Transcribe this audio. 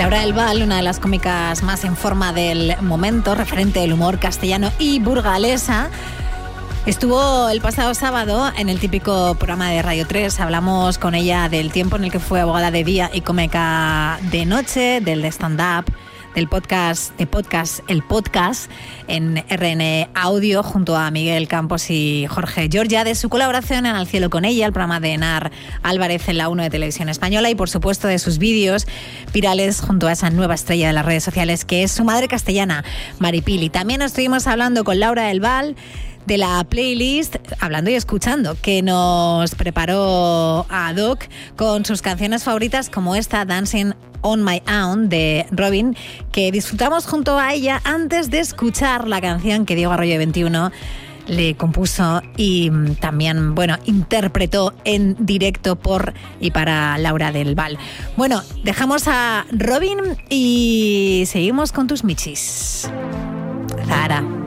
Laura del Val, una de las cómicas más en forma del momento, referente del humor castellano y burgalesa, estuvo el pasado sábado en el típico programa de Radio 3. Hablamos con ella del tiempo en el que fue abogada de día y cómica de noche, del de stand-up, del podcast, el podcast en RN Audio junto a Miguel Campos y Jorge Giorgia, de su colaboración en Al cielo con ella, el programa de Enar Álvarez en la 1 de Televisión Española, y por supuesto de sus vídeos virales junto a esa nueva estrella de las redes sociales que es su madre castellana, Maripili. También estuvimos hablando con Laura del Val de la playlist, hablando y escuchando, que nos preparó ad hoc con sus canciones favoritas como esta, Dancing on My Own, de Robin, que disfrutamos junto a ella antes de escuchar la canción que Diego Arroyo 21 le compuso y también, interpretó en directo por y para Laura del Val. Bueno, dejamos a Robin y seguimos con tus michis. Zahara.